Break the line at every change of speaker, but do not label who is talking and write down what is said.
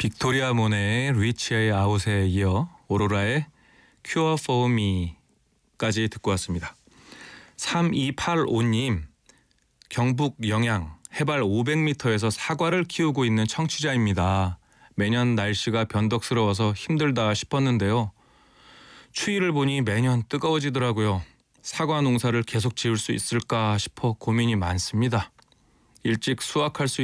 빅토리아 모네의 리치의 아웃에 이어 오로라의 Cure for Me까지 듣고 왔습니다. 3285님, 경북 영양 해발 500m에서 사과를 키우고 있는 청취자입니다. 매년 날씨가 변덕스러워서 힘들다 싶었는데요. 추위를 보니 매년 뜨거워지더라고요. 사과 농사를 계속 지을 수 있을까 싶어 고민이 많습니다. 일찍 수확할 수